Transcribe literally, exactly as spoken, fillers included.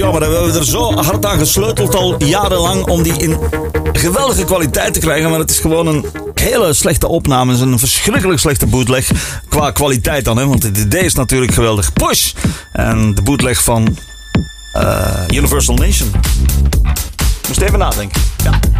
jammer. We hebben er zo hard aan gesleuteld al jarenlang om die in geweldige kwaliteit te krijgen. Maar het is gewoon een hele slechte opname. Het is een verschrikkelijk slechte bootleg. Qua kwaliteit dan, hè. Want het idee is natuurlijk geweldig. Push! En de bootleg van uh, Universal Nation. Moest even nadenken. Ja.